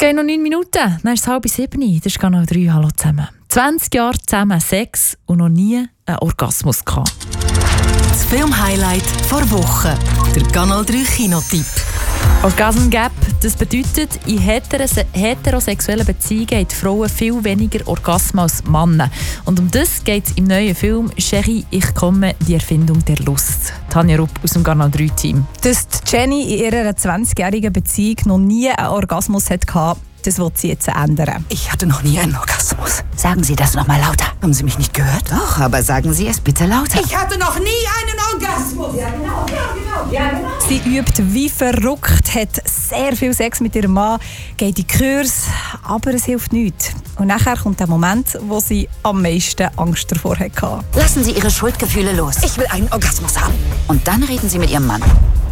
geht noch 9 Minuten, dann ist es 6:30. Das ist Kanal 3. Hallo zusammen. 20 Jahre zusammen Sex und noch nie einen Orgasmus gehabt. Das Filmhighlight vor Woche. Der Kanal 3 Kinotipp. Orgasm Gap, das bedeutet, in heterosexuellen Beziehungen haben die Frauen viel weniger Orgasmen als Männer. Und um das geht es im neuen Film «Chérie, ich komme, die Erfindung der Lust». Tanja Rupp aus dem Kanal 3-Team. Dass Jenny in ihrer 20-jährigen Beziehung noch nie einen Orgasmus hatte, das will sie jetzt ändern. Ich hatte noch nie einen Orgasmus. Sagen Sie das noch mal lauter. Haben Sie mich nicht gehört? Doch, aber sagen Sie es bitte lauter. Ich hatte noch nie einen Orgasmus. Ja, genau. Sie übt wie verrückt, hat sehr viel Sex mit ihrem Mann, geht in Kurs, aber es hilft nichts. Und nachher kommt der Moment, wo sie am meisten Angst davor hatte. Lassen Sie Ihre Schuldgefühle los. Ich will einen Orgasmus haben. Und dann reden Sie mit Ihrem Mann.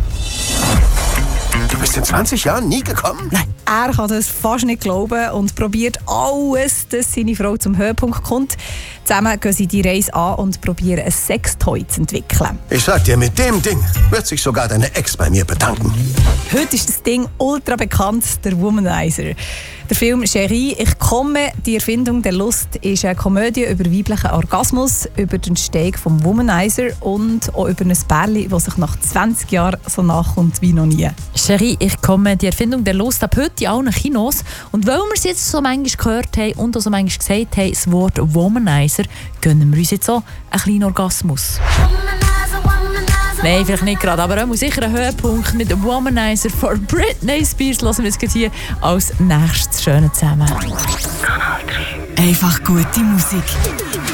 Du bist in 20 Jahren nie gekommen? Nein. Er kann das fast nicht glauben und probiert alles, dass seine Frau zum Höhepunkt kommt. Zusammen gehen sie die Reise an und probieren, ein Sextoy zu entwickeln. Ich sag dir, mit dem Ding wird sich sogar deine Ex bei mir bedanken. Heute ist das Ding ultra bekannt, der Womanizer. Der Film «Chérie, ich komme, die Erfindung der Lust» ist eine Komödie über weiblichen Orgasmus, über den Entstehung des Womanizer und auch über ein Pärchen, das sich nach 20 Jahren so nachkommt wie noch nie. «Chérie, ich komme, die Erfindung der Lust» ab heute in allen Kinos. Und weil wir es jetzt so manchmal gehört haben und auch so manchmal gesagt haben, das Wort «Womanizer», gönnen wir uns jetzt auch einen kleinen Orgasmus. Nein, vielleicht nicht gerade, aber auch sicher ein Höhepunkt mit dem «Womanizer» von Britney Spears. Hören wir jetzt hier als nächstes schön zusammen. Einfach gute Musik.